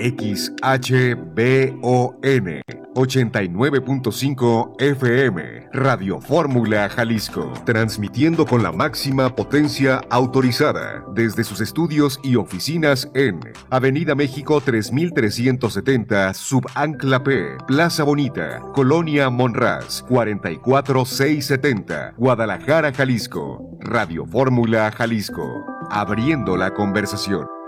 XHBON 89.5 FM, Radio Fórmula Jalisco, transmitiendo con la máxima potencia autorizada desde sus estudios y oficinas en Avenida México 3370, Subancla P, Plaza Bonita, Colonia Monraz, 44670, Guadalajara, Jalisco. Radio Fórmula Jalisco, abriendo la conversación.